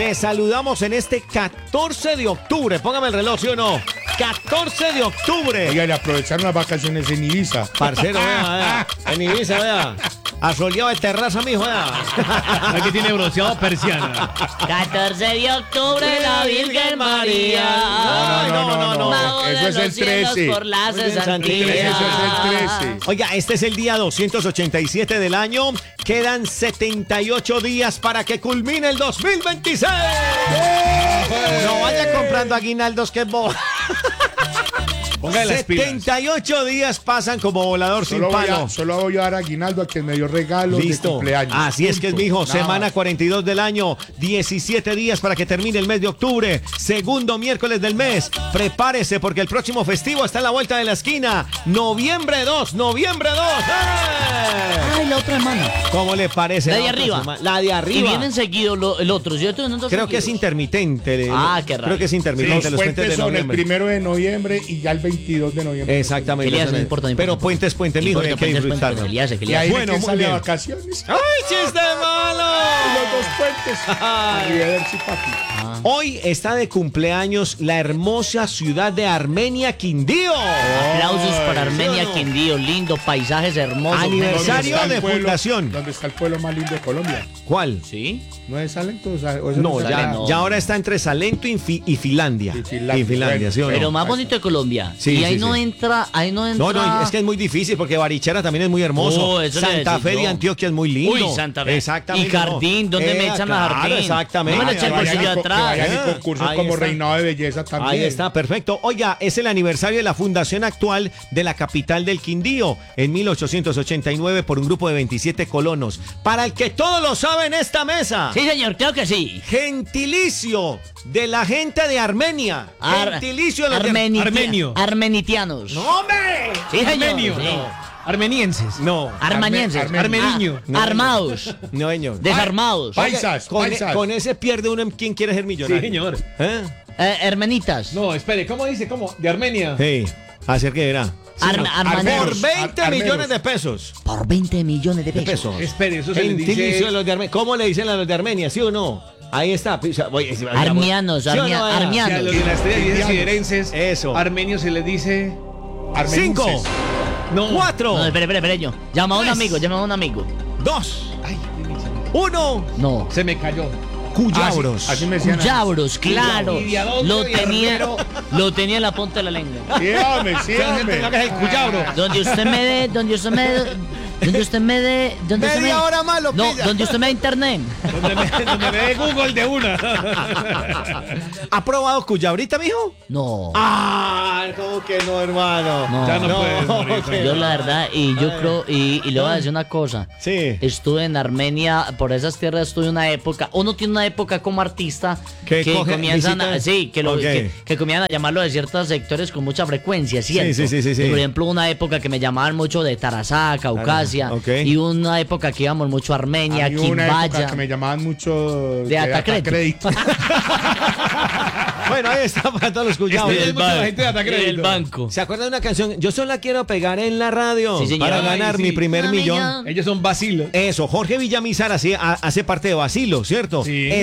Les saludamos en este 14 de octubre. Póngame el reloj, ¿sí o no? 14 de octubre. Oiga, y aprovecharon las vacaciones en Ibiza. Parcero, vea. En Ibiza, vea. Asoleado de terraza, mijo, vea. Aquí tiene bronceado persiana. 14 de octubre, la Virgen María. No. Eso es el 13. Por las Eso es el 13. Oiga, este es el día 287 del año. Quedan 78 días para que culmine el 2026. No vaya comprando aguinaldos, que es bobo. Póngale las pilas. 78 días pasan como volador sin palo. Solo voy a dar aguinaldo a quien me dio regalos de cumpleaños. Así es que es, mijo. Nada Semana más. 42 del año. 17 días para que termine el mes de octubre. Segundo miércoles del mes. Prepárese porque el próximo festivo está a la vuelta de la esquina. Noviembre 2. Noviembre 2. Ay, la otra hermana. ¿Cómo le parece? La de otra arriba. semana? La de Y arriba. vienen seguido el otro, ¿cierto? Creo que es intermitente. Ah, qué raro. Creo que es intermitente. Los puentes de son el noviembre. 1 de noviembre y ya el 22 de noviembre. Exactamente. ¿Qué le hace? No importa, no importa. Pero puente es puente, mijo. Hay que disfrutarlo. ¿Qué le hace? ¿Qué Y le ahí hace? Bueno, que muy sale a bien. vacaciones. ¡Ay, chiste malo! Los dos puentes. Arrivederci, papi. Hoy está de cumpleaños la hermosa ciudad de Armenia, Quindío. Aplausos para Armenia, ¿sí o no? Quindío, lindo, paisajes hermosos. Aniversario ¿Dónde está de el pueblo- fundación. ¿Dónde está el pueblo más lindo de Colombia? ¿Cuál? ¿Sí? ¿No es Salento? O sea, ¿o eso No, es ya, Salento? no. ya ahora está entre Salento y Finlandia. Y Finlandia. Y Finlandia, ¿sí o no? Pero más bonito de Colombia. Sí, y ahí sí, no sí. entra, No, es que es muy difícil porque Barichara también es muy hermoso. Oh, eso le Santa decía Fe de yo. Antioquia es muy lindo. Uy, Santa Fe. Exactamente. Y Jardín, ¿dónde me echan a Jardín? Exactamente. No me lo echen Que por vayan sitio y co- atrás. que vayan Ah, y concursos ahí como está. Reinado de Belleza también. Ahí está, perfecto. Oiga, es el aniversario de la fundación actual de la capital del Quindío en 1889 por un grupo de 27 colonos. Para el que todos lo saben esta mesa. Sí, señor, creo que sí. Gentilicio de la gente de Armenia. Gentilicio de los Armenio. Armenitianos. ¡No, hombre! Sí, señor. Armenio. Sí. Armenienses. No. Armanienses. Armeniño. Armados. No, señor. Desarmados. Paisas, Con, paisas. con ese pierde uno en quién quiere ser millonario. Sí, señor. ¿Eh? Hermenitas. No, espere, ¿cómo dice? ¿Cómo? ¿De Armenia? Sí, así que era. Armaneros. Por 20 Armeros. millones de pesos. Por 20 millones de De pesos. pesos. Espere, eso se les Gentilicio dice... de los de Armenia. ¿Cómo le dicen a los de Armenia? ¿Sí o no? Ahí está. Armianos, ¿Sí o no? Si a armianos. los de las estrellas Indianos. siderenses, Eso. armenios se les dice... Armenenses. 5, No. 4, No, espere, yo. Llama a un Tres. amigo, llama a un amigo. 2, Ay, 1. No. se me cayó. Cuyabros. Así me decían. Cuyabros, claro. Y de adonde, Lo y tenía, armero. lo tenía en la punta de la lengua. Sí, hombre, sí, hombre. el cuyabro. Donde usted me dé, donde usted me dé, Media hora más lo No, pilla. donde usted me dé internet. Donde me dé Google de una. ¿Ha probado cuyabrita, mijo? No. Ah, ¿cómo que no, hermano? No. Ya no puedes morir. que Yo no. la verdad, y yo creo, y le voy a decir una cosa. Sí. Estuve en Armenia, por esas tierras estuve una época. Uno tiene una época como artista Que coge comienzan a, visitas. sí, que, Ok. que comienzan a llamarlo de ciertos sectores con mucha frecuencia, ¿cierto? Sí. Por ejemplo, una época que me llamaban mucho de Tarazá, Caucasia, Ok. y una época que íbamos mucho a Armenia, A mí hubo una época Quimbaya. que me llamaban mucho De Atacrédito. Bueno, ahí está para todos los cuyabros. Este es mucha la gente de Atacrédito. El banco. ¿Se acuerdan de una canción? Yo solo la quiero pegar en la radio Sí, señor. para Ay, ganar sí. mi primer Un millón. millón. Ellos son vacilos. Eso, Jorge Villamizar hace parte de Basilo, ¿cierto? Sí.